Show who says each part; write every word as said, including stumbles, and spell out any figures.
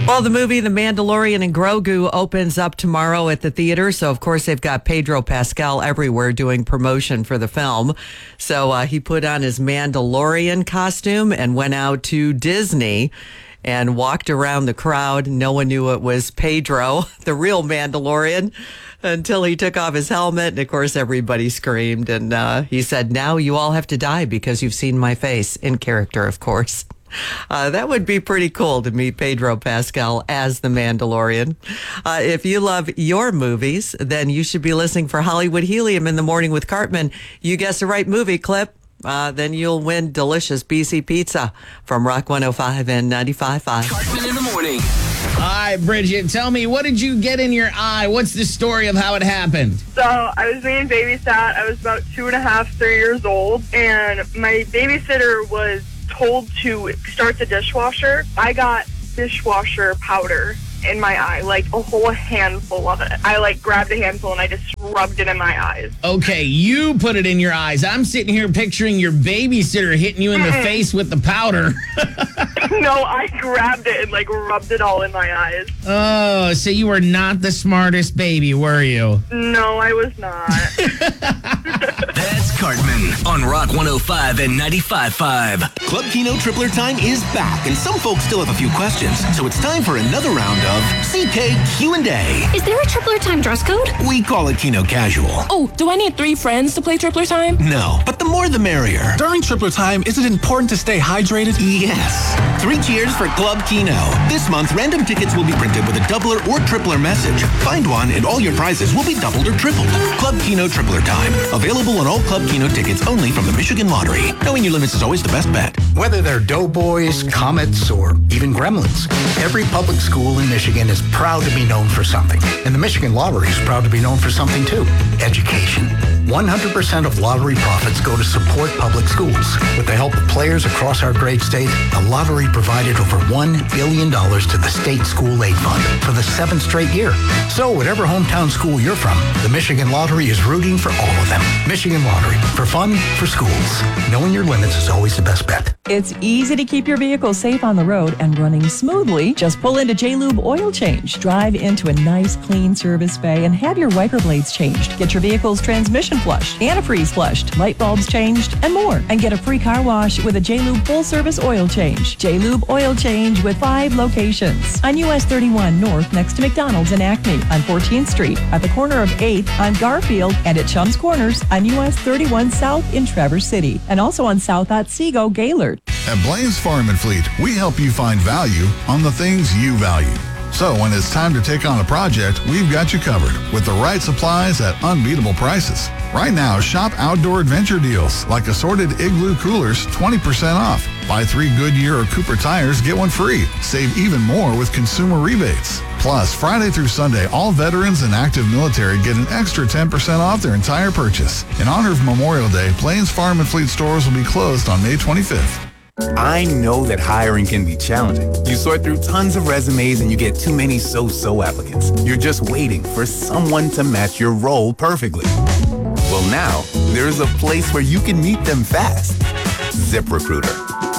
Speaker 1: Well, the movie The Mandalorian and Grogu opens up tomorrow at the theater. So, of course, they've got Pedro Pascal everywhere doing promotion for the film. So uh, he put on his Mandalorian costume and went out to Disney and walked around the crowd. No one knew it was Pedro, the real Mandalorian, until he took off his helmet. And, of course, everybody screamed. And uh, he said, now you all have to die because you've seen my face, in character, of course. Uh, that would be pretty cool to meet Pedro Pascal as the Mandalorian. Uh, if you love your movies, then you should be listening for Hollywood Helium in the Morning with Cartman. You guess the right movie clip, uh, then you'll win delicious B C Pizza from Rock one oh five and ninety-five point five.
Speaker 2: Cartman in the Morning.
Speaker 3: All right, Bridget, tell me, what did you get in your eye? What's the story of how it happened?
Speaker 4: So I was being babysat. I was about two and a half, three years old, and my babysitter was told to start the dishwasher. I got dishwasher powder in my eye, like a whole handful of it. I like grabbed a handful and I just rubbed it in my eyes.
Speaker 3: Okay, you put it in your eyes. I'm sitting here picturing your babysitter hitting you in the face with the powder.
Speaker 4: No, I grabbed it and like rubbed it all in my eyes.
Speaker 3: Oh, so you were not the smartest baby, were you?
Speaker 4: No, I was not.
Speaker 2: That's Cartman on Rock one oh five and ninety-five point five.
Speaker 5: Club Kino Tripler Time is back, and some folks still have a few questions, so it's time for another round of C K Q and A.
Speaker 6: Is there a Tripler Time dress code?
Speaker 5: We call it Kino Casual.
Speaker 6: Oh, do I need three friends to play Tripler Time?
Speaker 5: No, but the more the merrier.
Speaker 7: During Tripler Time, is it important to stay hydrated?
Speaker 5: Yes. Three cheers for Club Kino. This month, random tickets will be printed with a doubler or tripler message. Find one, and all your prizes will be doubled or tripled. Club Kino Tripler Time. Available on all Club Kino tickets only from the Michigan Lottery. Knowing your limits is always the best bet.
Speaker 8: Whether they're Doughboys, Comets, or even Gremlins, every public school in Michigan is proud to be known for something. And the Michigan Lottery is proud to be known for something too. Education. one hundred percent of lottery profits go to support public schools. With the help of players across our great state, the lottery provided over one billion dollars to the state school aid fund for the seventh straight year. So whatever hometown school you're from, the Michigan Lottery is rooting for all of them. Michigan Lottery. For fun, for schools. Knowing your limits is always the best bet.
Speaker 9: It's easy to keep your vehicle safe on the road and running smoothly. Just pull into J-Lube Oil Change. Drive into a nice, clean service bay and have your wiper blades changed. Get your vehicle's transmission flushed, antifreeze flushed, light bulbs changed, and more. And get a free car wash with a J-Lube full-service oil change. J-Lube Oil Change with five locations. On U S thirty-one North next to McDonald's in Acme, on fourteenth Street, at the corner of eighth on Garfield, and at Chum's Corners on U S thirty-one South in Traverse City, and also on South Otsego, Gaylord.
Speaker 10: At Blaine's Farm and Fleet, we help you find value on the things you value. So when it's time to take on a project, we've got you covered with the right supplies at unbeatable prices. Right now, shop outdoor adventure deals like assorted Igloo coolers, twenty percent off. Buy three Goodyear or Cooper tires, get one free. Save even more with consumer rebates. Plus, Friday through Sunday, all veterans and active military get an extra ten percent off their entire purchase. In honor of Memorial Day, Blaine's Farm and Fleet stores will be closed on May twenty-fifth.
Speaker 11: I know that hiring can be challenging. You sort through tons of resumes and you get too many so-so applicants. You're just waiting for someone to match your role perfectly. Well, now, there's a place where you can meet them fast. ZipRecruiter.